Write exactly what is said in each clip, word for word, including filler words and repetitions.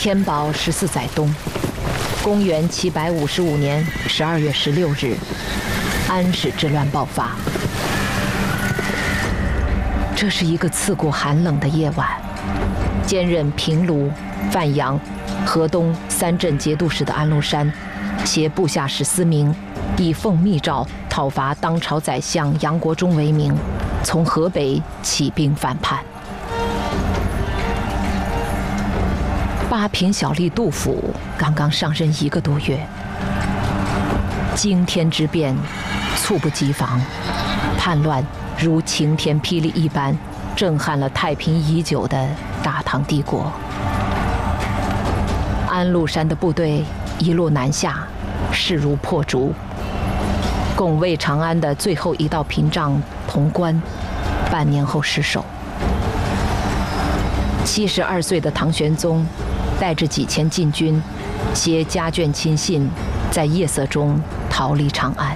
天宝十四载冬，公元七百五十五年十二月十六日，安史之乱爆发。这是一个刺骨寒冷的夜晚，兼任平卢、范阳、河东三镇节度使的安禄山，携部下十四名，以奉密诏讨伐当朝宰相杨国忠为名，从河北起兵反叛。八品小吏杜甫刚刚上任一个多月，惊天之变猝不及防，叛乱如晴天霹雳一般，震撼了太平已久的大唐帝国。安禄山的部队一路南下，势如破竹。拱卫长安的最后一道屏障潼关，半年后失守。七十二岁的唐玄宗带着几千禁军，携家眷亲信，在夜色中逃离长安。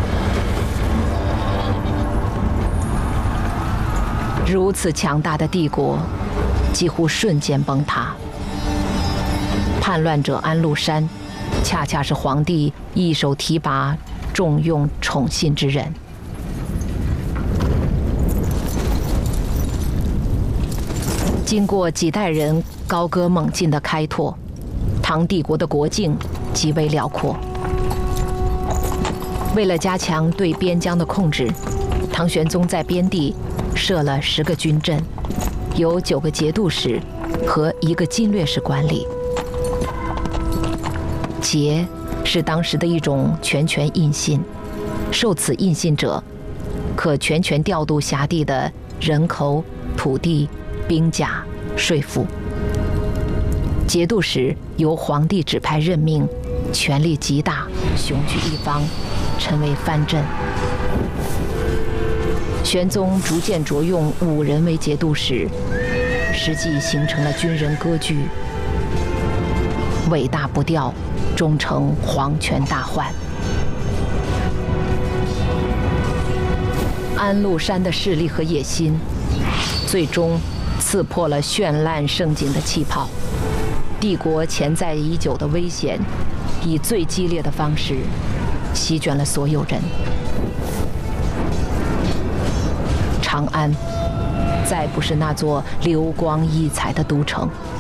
如此强大的帝国，几乎瞬间崩塌。叛乱者安禄山，恰恰是皇帝一手提拔、重用宠信之人。经过几代人高歌猛进的开拓，唐帝国的国境极为辽阔。为了加强对边疆的控制，唐玄宗在边地设了十个军镇，由九个节度使和一个经略使管理。节是当时的一种全权印信，受此印信者，可全权调度辖地的人口、土地、兵甲、税赋。节度使由皇帝指派任命，权力极大，雄踞一方，称为藩镇。玄宗逐渐着用五人为节度使，实际形成了军人割据，尾大不掉，终成皇权大患。安禄山的势力和野心，最终刺破了绚烂盛景的气泡。帝国潜在已久的危险，以最激烈的方式席卷了所有人。长安再不是那座流光溢彩的都城，